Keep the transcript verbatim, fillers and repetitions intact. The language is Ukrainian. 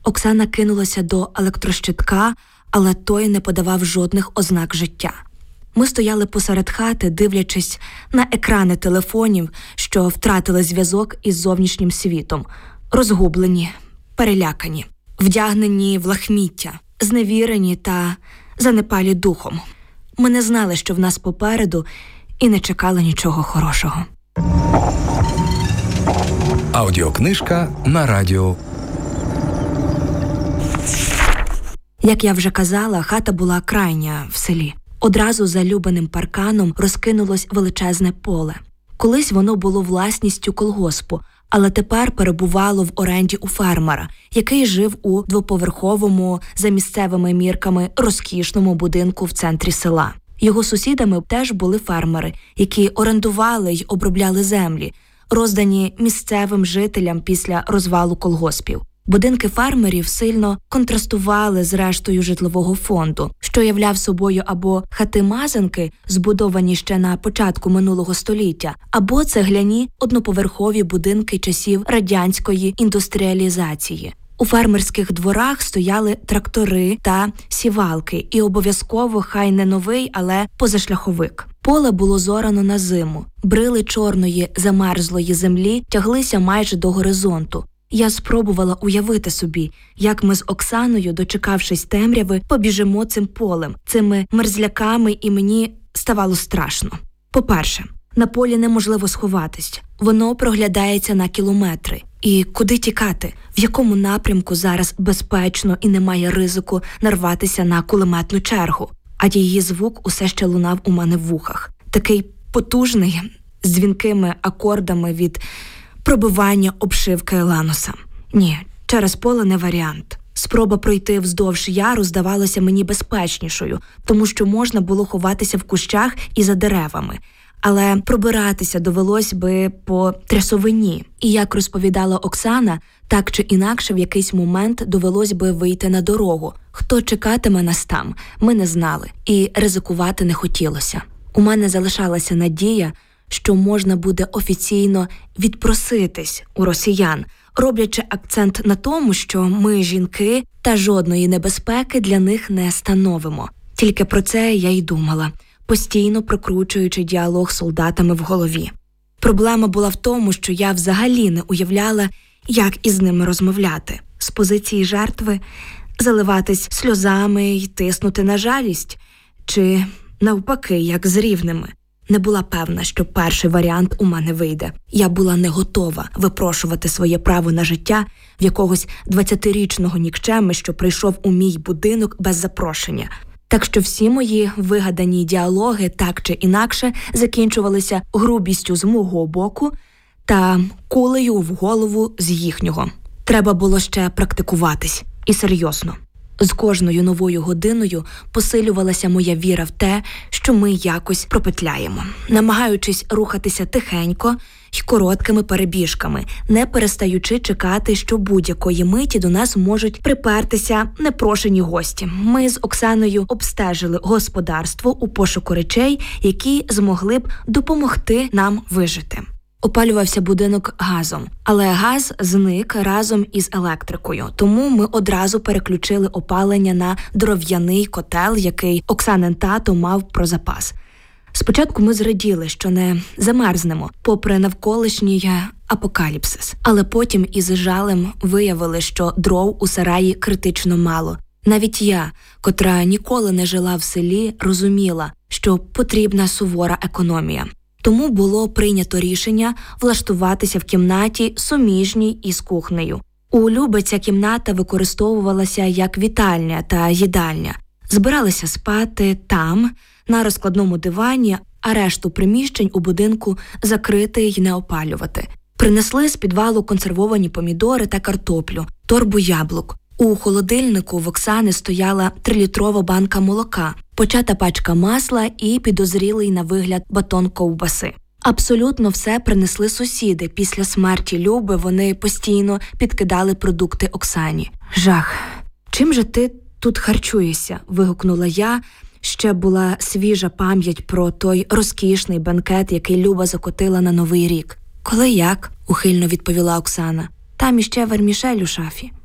Оксана кинулася до електрощитка, але той не подавав жодних ознак життя. Ми стояли посеред хати, дивлячись на екрани телефонів, що втратили зв'язок із зовнішнім світом. Розгублені, перелякані, вдягнені в лахміття, зневірені та занепалі духом. Ми не знали, що в нас попереду, і не чекали нічого хорошого. Аудіокнижка на радіо. Як я вже казала, хата була крайня в селі. Одразу за любеним парканом розкинулось величезне поле. Колись воно було власністю колгоспу, але тепер перебувало в оренді у фермера, який жив у двоповерховому, за місцевими мірками, розкішному будинку в центрі села. Його сусідами теж були фермери, які орендували й обробляли землі, роздані місцевим жителям після розвалу колгоспів. Будинки фермерів сильно контрастували з рештою житлового фонду, що являв собою або хати-мазанки, збудовані ще на початку минулого століття, або цегляні одноповерхові будинки часів радянської індустріалізації. У фермерських дворах стояли трактори та сівалки, і обов'язково, хай не новий, але позашляховик. Поле було зорано на зиму. Брили чорної замерзлої землі тяглися майже до горизонту. Я спробувала уявити собі, як ми з Оксаною, дочекавшись темряви, побіжимо цим полем, цими мерзляками, і мені ставало страшно. По-перше, на полі неможливо сховатись. Воно проглядається на кілометри. І куди тікати? В якому напрямку зараз безпечно і немає ризику нарватися на кулеметну чергу? А її звук усе ще лунав у мене в вухах. Такий потужний, з дзвінкими акордами від пробивання обшивки лануса. Ні, через поле не варіант. Спроба пройти вздовж яру здавалася мені безпечнішою, тому що можна було ховатися в кущах і за деревами. Але пробиратися довелось би по трясовині. І, як розповідала Оксана, так чи інакше в якийсь момент довелось би вийти на дорогу. Хто чекатиме нас там, ми не знали. І ризикувати не хотілося. У мене залишалася надія, що можна буде офіційно відпроситись у росіян, роблячи акцент на тому, що ми жінки та жодної небезпеки для них не становимо. Тільки про це я й думала, постійно прокручуючи діалог з солдатами в голові. Проблема була в тому, що я взагалі не уявляла, як із ними розмовляти. З позиції жертви заливатись сльозами й тиснути на жалість, чи навпаки, як з рівними. Не була певна, що перший варіант у мене вийде. Я була не готова випрошувати своє право на життя в якогось двадцятирічного нікчеми, що прийшов у мій будинок без запрошення. Так що всі мої вигадані діалоги так чи інакше закінчувалися грубістю з мого боку та кулею в голову з їхнього. Треба було ще практикуватись. І серйозно. З кожною новою годиною посилювалася моя віра в те, що ми якось пропетляємо, намагаючись рухатися тихенько й короткими перебіжками, не перестаючи чекати, що будь-якої миті до нас можуть припертися непрошені гості. Ми з Оксаною обстежили господарство у пошуку речей, які змогли б допомогти нам вижити. Опалювався будинок газом, але газ зник разом із електрикою, тому ми одразу переключили опалення на дров'яний котел, який Оксанин тато мав про запас. Спочатку ми зраділи, що не замерзнемо, попри навколишній апокаліпсис, але потім із жалем виявили, що дров у сараї критично мало. Навіть я, котра ніколи не жила в селі, розуміла, що потрібна сувора економія. Тому було прийнято рішення влаштуватися в кімнаті, суміжній із кухнею. У Люби ця кімната використовувалася як вітальня та їдальня. Збиралися спати там, на розкладному дивані, а решту приміщень у будинку закрити й не опалювати. Принесли з підвалу консервовані помідори та картоплю, торбу яблук. У холодильнику в Оксани стояла трилітрова банка молока, почата пачка масла і підозрілий на вигляд батон ковбаси. Абсолютно все принесли сусіди. Після смерті Люби вони постійно підкидали продукти Оксані. «Жах! Чим же ти тут харчуєшся?» – вигукнула я. Ще була свіжа пам'ять про той розкішний бенкет, який Люба закотила на Новий рік. «Коли як?» – ухильно відповіла Оксана. «Там іще вермішель у шафі».